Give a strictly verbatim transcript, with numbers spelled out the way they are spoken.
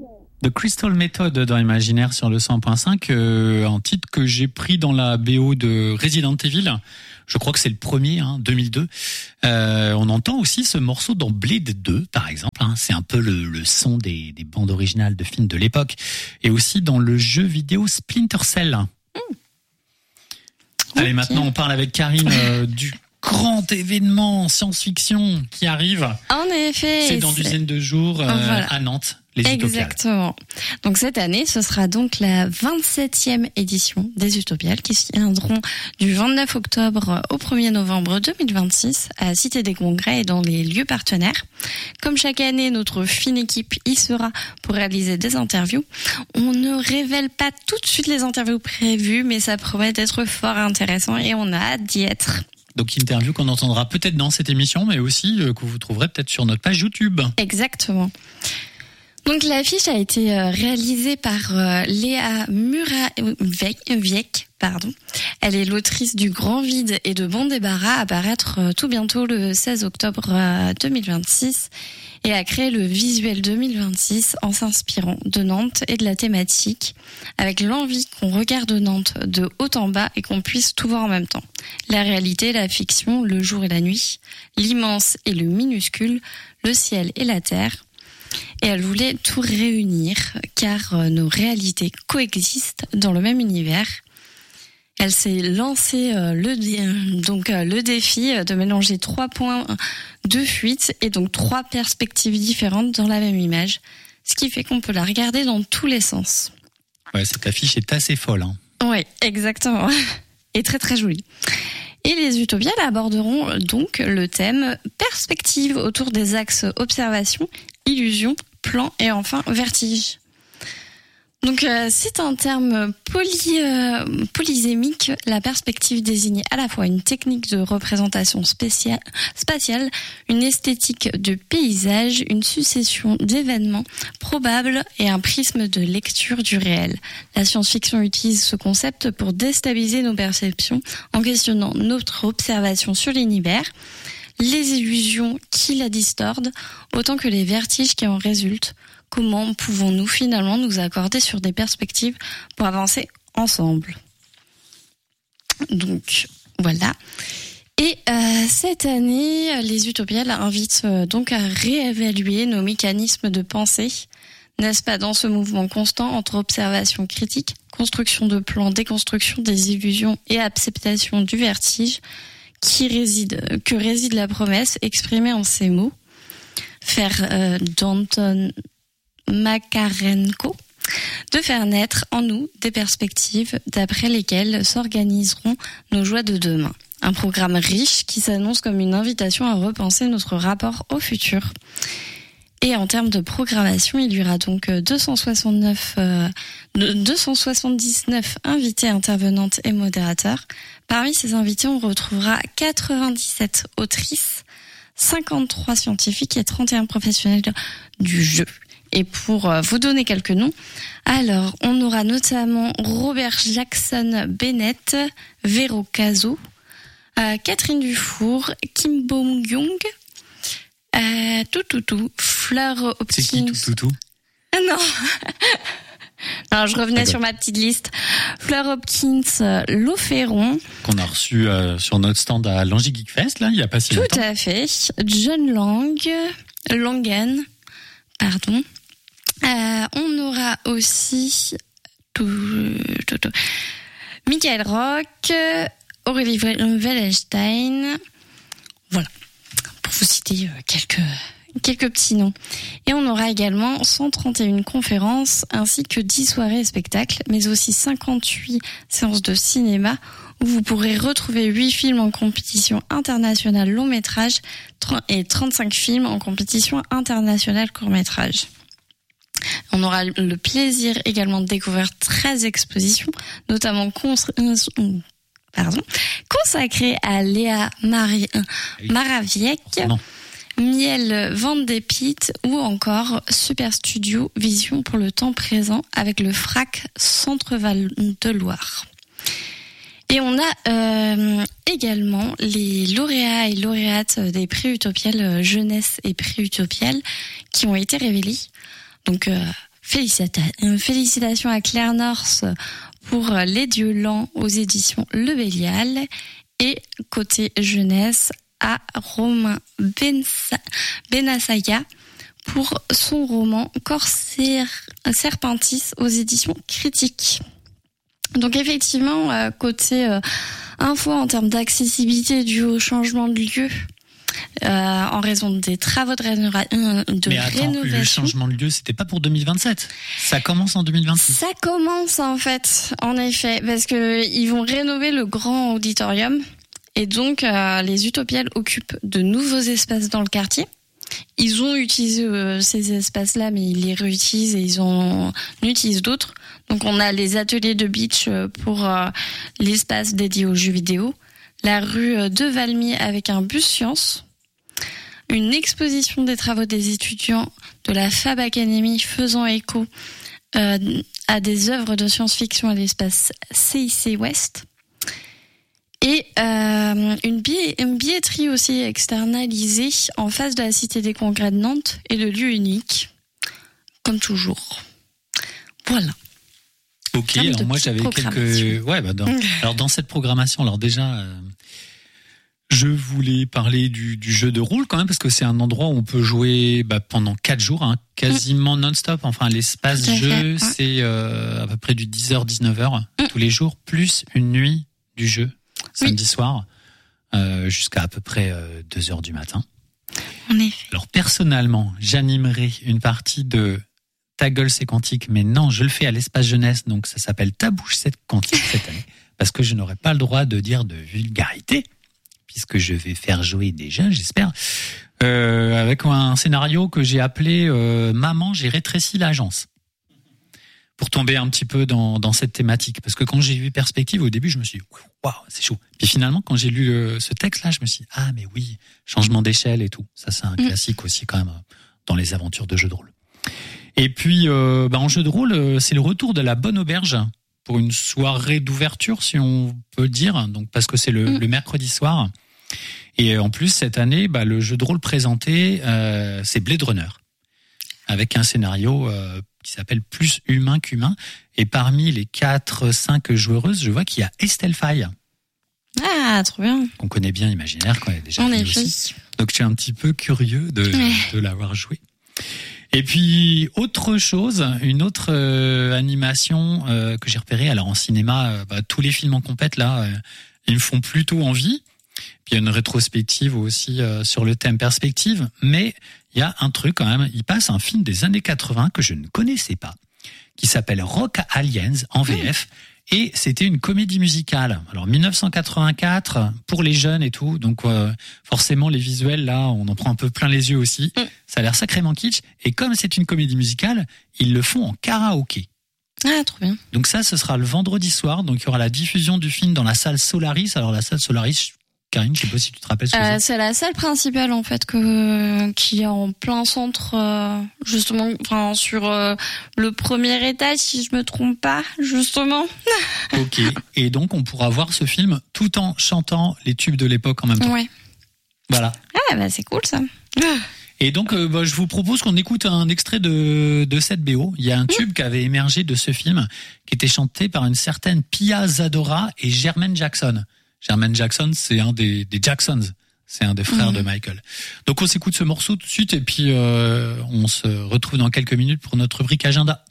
The Crystal Method dans Imaginaire sur le cent point cinq, euh, un titre que j'ai pris dans la B O de Resident Evil. Je crois que c'est le premier, hein, deux mille deux. Euh, on entend aussi ce morceau dans Blade deux, par exemple. Hein. C'est un peu le, le son des, des bandes originales de films de l'époque. Et aussi dans le jeu vidéo Splinter Cell. Mmh. Allez, okay. Maintenant on parle avec Karine euh, du grand événement science-fiction qui arrive. En effet. C'est dans une dizaine de jours euh, voilà. à Nantes. Les Exactement. Donc cette année, ce sera donc la vingt-septième édition des Utopiales qui se tiendront du vingt-neuf octobre au premier novembre deux mille vingt-six à la Cité des Congrès et dans les lieux partenaires. Comme chaque année, notre fine équipe y sera pour réaliser des interviews. On ne révèle pas tout de suite les interviews prévues, mais ça promet d'être fort intéressant et on a hâte d'y être. Donc interview qu'on entendra peut-être dans cette émission, mais aussi euh, que vous trouverez peut-être sur notre page YouTube. Exactement. Donc l'affiche a été réalisée par Léa Muraviec, pardon. Elle est l'autrice du Grand Vide et de Bon Débarras, à paraître tout bientôt le seize octobre deux mille vingt-six, et a créé le visuel deux mille vingt-six en s'inspirant de Nantes et de la thématique, avec l'envie qu'on regarde Nantes de haut en bas et qu'on puisse tout voir en même temps. La réalité, la fiction, le jour et la nuit, l'immense et le minuscule, le ciel et la terre. Et elle voulait tout réunir, car nos réalités coexistent dans le même univers. Elle s'est lancée le, donc, le défi de mélanger trois points de fuite et donc trois perspectives différentes dans la même image, ce qui fait qu'on peut la regarder dans tous les sens. Ouais, cette affiche est assez folle. Hein. Oui, exactement. Et très très jolie. Et les Utopiales aborderont donc le thème perspective autour des axes observation, illusion, plan et enfin vertige. Donc euh, c'est un terme poly, euh, polysémique. La perspective désigne à la fois une technique de représentation spéciale, spatiale, une esthétique de paysage, une succession d'événements probables et un prisme de lecture du réel. La science-fiction utilise ce concept pour déstabiliser nos perceptions en questionnant notre observation sur l'univers, les illusions qui la distordent, autant que les vertiges qui en résultent. Comment pouvons-nous finalement nous accorder sur des perspectives pour avancer ensemble ? Donc, voilà. Et euh, cette année, les Utopiales invitent euh, donc à réévaluer nos mécanismes de pensée, n'est-ce pas, dans ce mouvement constant entre observation critique, construction de plans, déconstruction des illusions et acceptation du vertige, qui réside, que réside la promesse exprimée en ces mots. Faire euh, d'Anton Makarenko, de faire naître en nous des perspectives d'après lesquelles s'organiseront nos joies de demain. Un programme riche qui s'annonce comme une invitation à repenser notre rapport au futur. Et en termes de programmation, il y aura donc deux cent soixante-neuf, euh, deux cent soixante-dix-neuf invités, intervenantes et modérateurs. Parmi ces invités, on retrouvera quatre-vingt-dix-sept autrices, cinquante-trois scientifiques et trente et un professionnels du jeu. Et pour vous donner quelques noms, alors on aura notamment Robert Jackson Bennett, Véro Caso, euh, Catherine Dufour, Kim Bong-young, euh, tout tout tout, Fleur Hopkins. C'est qui tout tout tout? Ah non. Non, je revenais sur ma petite liste. Fleur Hopkins, euh, Lo Ferron. Qu'on a reçu euh, sur notre stand à l'Angie Geek Fest, là, il y a pas si longtemps. Tout à fait. John Lang, Langen, pardon. Euh, on aura aussi tout, tout, tout. Michael Rock, Aurélie Wallenstein. Voilà, pour vous citer quelques, quelques petits noms. Et on aura également cent trente et une conférences ainsi que dix soirées et spectacles, mais aussi cinquante-huit séances de cinéma où vous pourrez retrouver huit films en compétition internationale long métrage et trente-cinq films en compétition internationale court métrage. On aura le plaisir également de découvrir treize expositions, notamment cons- euh, pardon, consacrées à Léa Marie- euh, Maraviec, non. Miel Van de Pitt ou encore Super Studio Vision pour le temps présent avec le F R A C Centre-Val de Loire. Et on a euh, également les lauréats et lauréates des prix Utopiales Jeunesse et prix Utopiales qui ont été révélés. Donc, euh, Félicita- félicitations à Claire North pour Les Dieux lents aux éditions Le Bélial. Et côté jeunesse, à Romain Bensa- Benassaya pour son roman Corsaire Serpentis aux éditions Critiques. Donc effectivement, euh, côté euh, info en termes d'accessibilité dû au changement de lieu, euh, en raison des travaux de, rénova- de Mais attends, rénovation. le changement de lieu, c'était pas pour deux mille vingt-sept. Ça commence en deux mille vingt-six. Ça commence en fait, en effet, parce que ils vont rénover le grand auditorium et donc euh, les Utopiales occupent de nouveaux espaces dans le quartier. Ils ont utilisé euh, ces espaces-là, mais ils les réutilisent et ils en utilisent d'autres. Donc on a les ateliers de beach pour euh, l'espace dédié aux jeux vidéo, la rue de Valmy avec un bus science, une exposition des travaux des étudiants de la Fab Academy faisant écho euh, à des œuvres de science-fiction à l'espace C I C Ouest, et euh, une, billet- une billetterie aussi externalisée en face de la Cité des Congrès de Nantes et le lieu unique, comme toujours. Voilà. Ok, Terme alors de moi petite j'avais quelques... programmation. Ouais, bah dans... alors dans cette programmation, alors déjà, euh, je voulais parler du, du jeu de rôle quand même, parce que c'est un endroit où on peut jouer bah, pendant quatre jours, hein, quasiment non-stop. Enfin, l'espace Tout à jeu, fait, ouais. c'est euh, à peu près du dix heures dix-neuf heures Mm. tous les jours, plus une nuit du jeu, Oui. samedi soir, euh, jusqu'à à peu près euh, deux heures du matin. En effet. Alors personnellement, j'animerai une partie de Ta gueule c'est quantique, mais non, je le fais à l'espace jeunesse, donc ça s'appelle Ta bouche c'est quantique cette année, parce que je n'aurai pas le droit de dire de vulgarité, puisque je vais faire jouer des jeunes, j'espère, euh, avec un scénario que j'ai appelé euh, Maman, j'ai rétréci l'agence. Pour tomber un petit peu dans, dans cette thématique. Parce que quand j'ai vu Perspective, au début, je me suis dit, waouh, c'est chaud. Puis finalement, quand j'ai lu le, ce texte-là, je me suis dit, ah, mais oui, changement d'échelle et tout. Ça, c'est un Mmh. classique aussi, quand même, dans les aventures de jeux de rôle. Et puis, euh, bah, en jeu de rôle, c'est le retour de la Bonne Auberge pour une soirée d'ouverture, si on peut dire. Donc, parce que c'est le, mmh. le mercredi soir. Et en plus, cette année, bah, le jeu de rôle présenté, euh, c'est Blade Runner. Avec un scénario, euh, qui s'appelle Plus humain qu'humain. Et parmi les quatre, cinq joueuses, je vois qu'il y a Estelle Faye. Ah, trop bien. Qu'on connaît bien Imaginaire, qu'on a déjà en vu effet. aussi. Donc, je suis un petit peu curieux de, de l'avoir joué. Et puis, autre chose, une autre euh, animation euh, que j'ai repérée. Alors, en cinéma, euh, bah, tous les films en compète, là, euh, ils me font plutôt envie. Puis, il y a une rétrospective aussi euh, sur le thème perspective. Mais il y a un truc quand même, il passe un film des années quatre-vingts que je ne connaissais pas, qui s'appelle Rock Aliens en V F, mmh. et c'était une comédie musicale. Alors dix-neuf cent quatre-vingt-quatre, pour les jeunes et tout, donc euh, forcément les visuels là, on en prend un peu plein les yeux aussi, mmh. ça a l'air sacrément kitsch, et comme c'est une comédie musicale, ils le font en karaoké. Ah, trop bien. Donc ça, ce sera le vendredi soir, donc il y aura la diffusion du film dans la salle Solaris. Alors la salle Solaris... Karine, je sais pas si tu te rappelles ce que euh, c'est. C'est la salle principale en fait que qui est en plein centre, euh, justement, enfin sur euh, le premier étage si je me trompe pas, justement. Ok. Et donc on pourra voir ce film tout en chantant les tubes de l'époque en même temps. Ouais. Voilà. Ah bah c'est cool ça. Et donc euh, bah, je vous propose qu'on écoute un extrait de de cette B O. Il y a un tube mmh. qui avait émergé de ce film, qui était chanté par une certaine Pia Zadora et Jermaine Jackson. Jermaine Jackson, c'est un des, des Jacksons. C'est un des frères mmh. de Michael. Donc on s'écoute ce morceau tout de suite et puis euh, on se retrouve dans quelques minutes pour notre rubrique agenda.